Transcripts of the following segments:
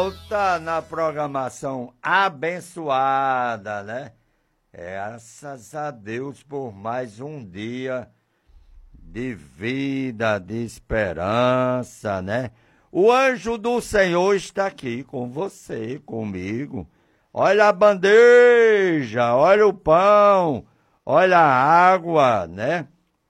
volta na programação abençoada, né? Graças a Deus por mais um dia de vida, de esperança, né? O anjo do Senhor está aqui com você, comigo. Olha a bandeja, olha o pão, olha a água, né?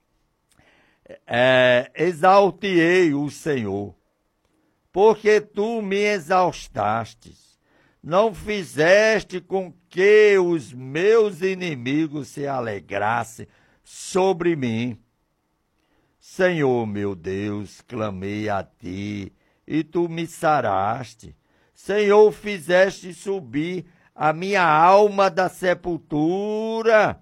Exaltei o Senhor, porque tu me exaustastes, não fizeste com que os meus inimigos se alegrassem sobre mim. Senhor meu Deus, clamei a ti, e tu me saraste. Senhor, fizeste subir a minha alma da sepultura.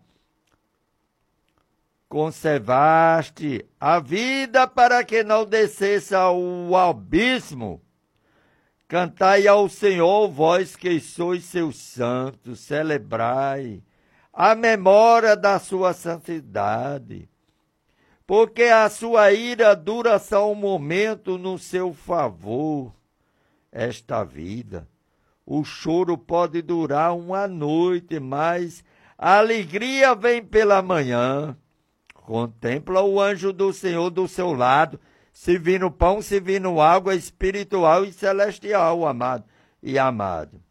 Conservaste a vida para que não descesse ao abismo. Cantai ao Senhor, vós que sois seus santos, celebrai a memória da sua santidade, porque a sua ira dura só um momento no seu favor. Esta vida, o choro pode durar uma noite, mas a alegria vem pela manhã. Contempla o anjo do Senhor do seu lado, servindo pão, servindo água espiritual e celestial, amado e amado.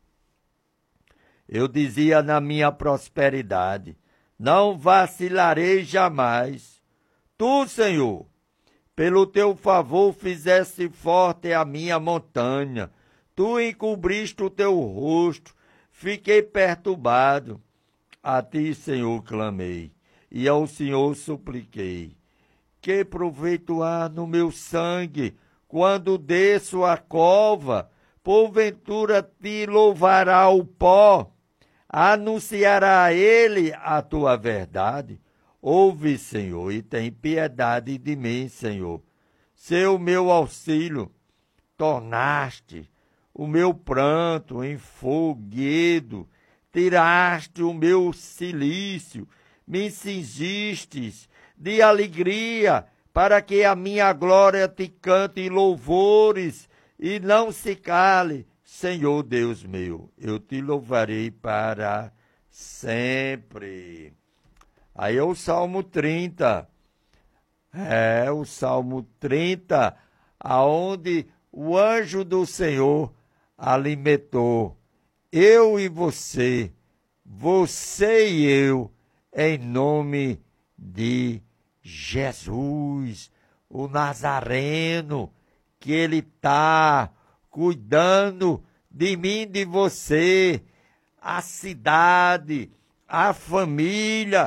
Eu dizia na minha prosperidade, não vacilarei jamais. Tu, Senhor, pelo teu favor fizeste forte a minha montanha. Tu encobriste o teu rosto, fiquei perturbado. A ti, Senhor, clamei. E ao Senhor supliquei. Que proveito há no meu sangue, quando desço a cova? Porventura te louvará o pó, anunciará ele a tua verdade. Ouve, Senhor, e tem piedade de mim, Senhor. Sê o meu auxílio, tornaste o meu pranto em foguedo, tiraste o meu cilício, me cingistes de alegria, para que a minha glória te cante louvores e não se cale. Senhor Deus meu, eu te louvarei para sempre. Aí é o Salmo 30. O Salmo 30, aonde o anjo do Senhor alimentou eu e você e eu, em nome de Jesus, o Nazareno, que ele está cuidando de mim, de você, a cidade, a família,